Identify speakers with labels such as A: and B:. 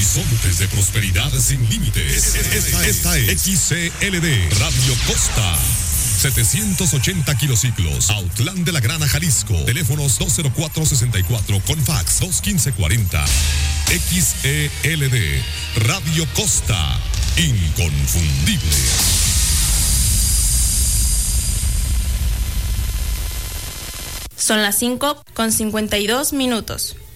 A: Horizontes de prosperidad sin límites. Esta es XCLD Radio Costa. 780 kilociclos, Autlán de la Grana, Jalisco. Teléfonos 204-64 con fax 215-40. XELD Radio Costa, inconfundible.
B: Son las 5:52.